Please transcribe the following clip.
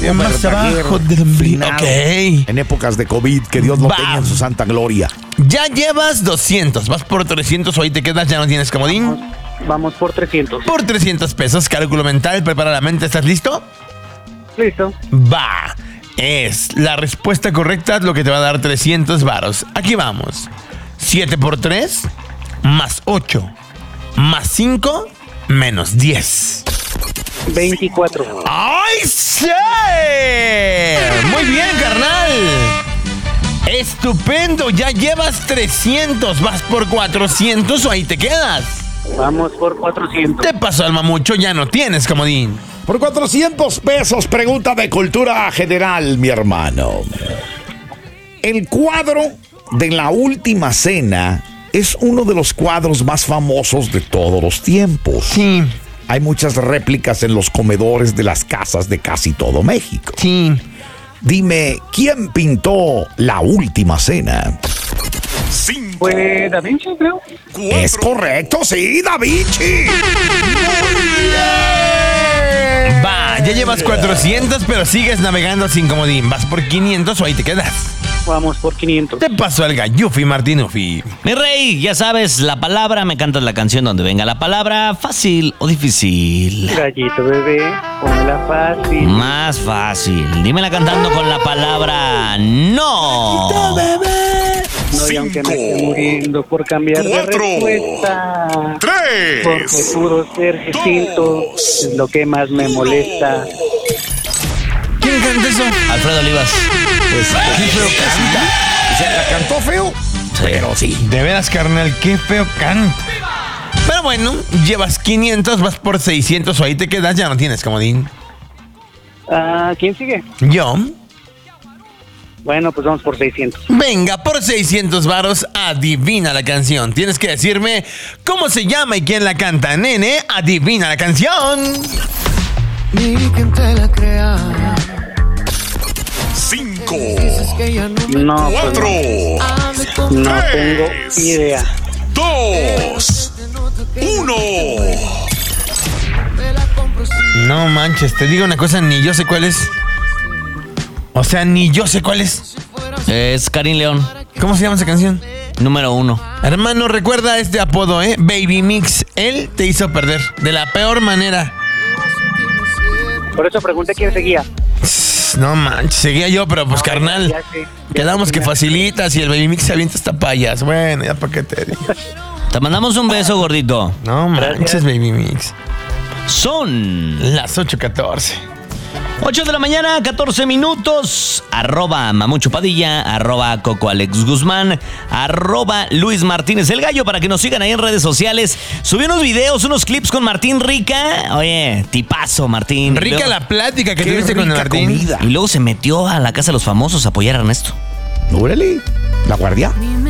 más abajo del ombligo. Ok. En épocas de COVID, que Dios lo tenga en su santa gloria. Ya llevas 200. Vas por 300 o ahí te quedas, ya no tienes comodín. Vamos por 300. Por 300 pesos, cálculo mental, prepara la mente, ¿estás listo? Listo. Va. Es la respuesta correcta lo que te va a dar 300 varos. Aquí vamos. 7 por 3, más 8, más 5, menos 10. 24. ¡Ay, sí! Muy bien, carnal. Estupendo, ya llevas 300. Vas por 400 o ahí te quedas. Vamos por 400. Te pasó el mamucho, ya no tienes comodín. Por 400 pesos, pregunta de cultura general, mi hermano. El cuadro de La Última Cena es uno de los cuadros más famosos de todos los tiempos. Sí. Hay muchas réplicas en los comedores de las casas de casi todo México. Sí. Dime, ¿quién pintó La Última Cena? 5. Fue Da Vinci, creo. Es correcto, sí, Da Vinci. Va, ya llevas 400, pero sigues navegando sin comodín. Vas por 500 o ahí te quedas. Vamos por 500. Te pasó el gallufi, Martinufi. Mi rey, ya sabes, la palabra, me cantas la canción donde venga la palabra, fácil o difícil. Gallito bebé, póngala fácil. Más fácil. Dímela cantando con la palabra no. No, y aunque me esté muriendo por cambiar de 4, respuesta. 3. Porque puro ser distinto es lo que más me molesta. ¿Quién canta eso? Alfredo Olivas. Qué feo canta. ¿Se la cantó feo? Sí. Pero sí. De veras, carnal, qué feo canta. Pero bueno, llevas 500, vas por 600 o ahí te quedas, ya no tienes comodín. ¿Quién sigue? Yo. Bueno, pues vamos por 600. Venga, por 600 varos, adivina la canción. Tienes que decirme cómo se llama y quién la canta. Nene, adivina la canción. Ni quien te la crea. 5. No, pues 4. no tengo idea. 2. 1. No manches, te digo una cosa, ni yo sé cuál es. O sea, ni yo sé cuál es. Es Karim León, ¿Cómo se llama esa canción? número 1. Hermano, recuerda este apodo, Baby Mix. Él te hizo perder de la peor manera. Por eso pregunté quién seguía. No manches, seguía yo, pero pues carnal. Ya sé. Quedamos que facilitas y el Baby Mix se avienta hasta payas. Bueno, ya para qué te digo. Te mandamos un beso, gordito. No manches, Baby Mix. Son Las 8:14. 8 de la mañana, 14 minutos. @Mamucho Padilla, @Coco Alex Guzmán, @Luis Martínez el Gallo, para que nos sigan ahí en redes sociales. Subí unos videos, unos clips con Martín Rica. Oye, tipazo, Martín. Rica Luego- la plática que Qué tuviste con rica Martín. comida. Y luego se metió a la casa de los famosos a apoyar a Ernesto. Órale, la guardia.